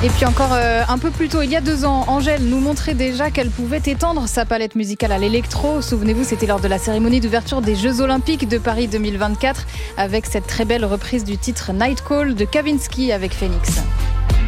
Et puis encore un peu plus tôt, il y a 2 ans, Angèle nous montrait déjà qu'elle pouvait étendre sa palette musicale à l'électro. Souvenez-vous, c'était lors de la cérémonie d'ouverture des Jeux Olympiques de Paris 2024 avec cette très belle reprise du titre Night Call de Kavinsky avec Phoenix.